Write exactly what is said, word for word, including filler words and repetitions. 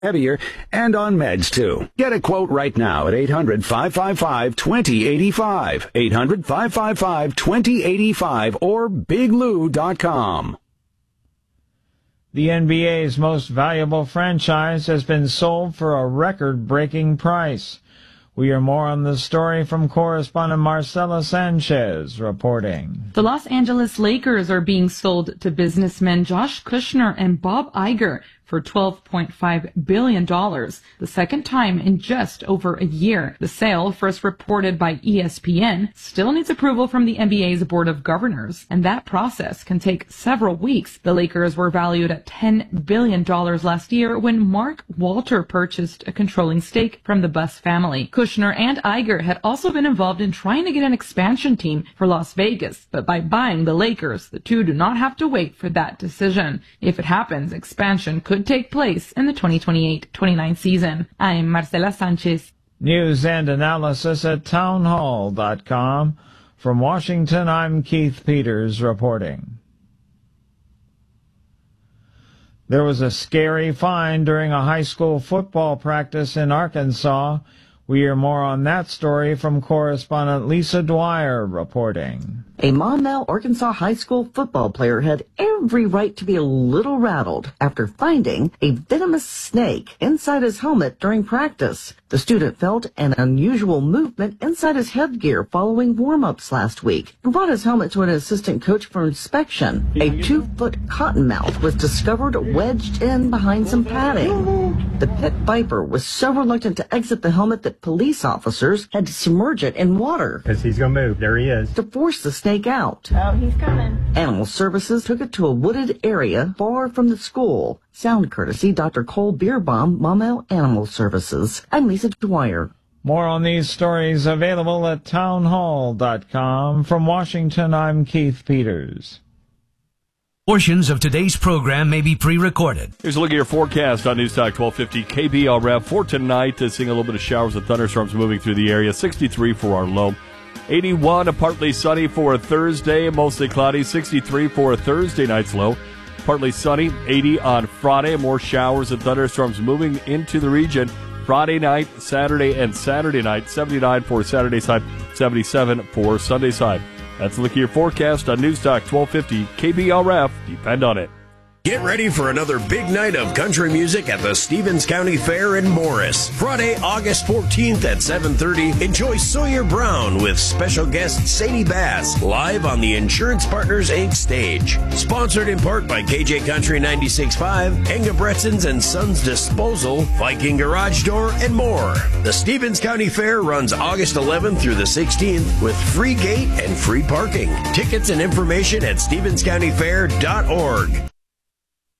heavier, and on meds too. Get a quote right now at eight hundred, five five five, two zero eight five, eight hundred, five five five, two zero eight five, or big lou dot com. The N B A's most valuable franchise has been sold for a record-breaking price. We hear more on the story from correspondent Marcela Sanchez reporting. The Los Angeles Lakers are being sold to businessmen Josh Kushner and Bob Iger for twelve point five billion dollars, the second time in just over a year. The sale, first reported by E S P N, still needs approval from the N B A's Board of Governors, and that process can take several weeks. The Lakers were valued at ten billion dollars last year when Mark Walter purchased a controlling stake from the Buss family. Kushner and Iger had also been involved in trying to get an expansion team for Las Vegas, but by buying the Lakers, the two do not have to wait for that decision. If it happens, expansion could take place in the twenty twenty-eight twenty-nine season. I'm Marcela Sanchez. News and analysis at townhall dot com. From Washington, I'm Keith Peters reporting. There was a scary find during a high school football practice in Arkansas. We hear more on that story from correspondent Lisa Dwyer reporting. A Monmouth, Arkansas high school football player had every right to be a little rattled after finding a venomous snake inside his helmet during practice. The student felt an unusual movement inside his headgear following warm-ups last week. He brought his helmet to an assistant coach for inspection. A two-foot cottonmouth was discovered wedged in behind some padding. The pit viper was so reluctant to exit the helmet that police officers had to submerge it in water. Because he's going to move. There he is. To force the snake out. Oh, he's coming. Animal Services took it to a wooded area far from the school. Sound courtesy Doctor Cole Beerbaum, Maumelle Animal Services. I'm Lisa Dwyer. More on these stories available at townhall dot com. From Washington, I'm Keith Peters. Portions of today's program may be pre-recorded. Here's a look at your forecast on Newstalk twelve fifty K B R F. For tonight, uh, seeing a little bit of showers and thunderstorms moving through the area. sixty-three for our low. eighty-one, a partly sunny for a Thursday, mostly cloudy. sixty-three for a Thursday night's low. Partly sunny, eighty on Friday. More showers and thunderstorms moving into the region. Friday night, Saturday, and Saturday night. seventy-nine for Saturday side, seventy-seven for Sunday side. That's a look at your forecast on Newstalk twelve fifty K B R F. Depend on it. Get ready for another big night of country music at the Stevens County Fair in Morris. Friday, August fourteenth at seven thirty, enjoy Sawyer Brown with special guest Sadie Bass live on the Insurance Partners Incorporated stage. Sponsored in part by K J Country ninety-six point five, Engebretsen's and Sons Disposal, Viking Garage Door, and more. The Stevens County Fair runs August eleventh through the sixteenth with free gate and free parking. Tickets and information at stevens county fair dot org.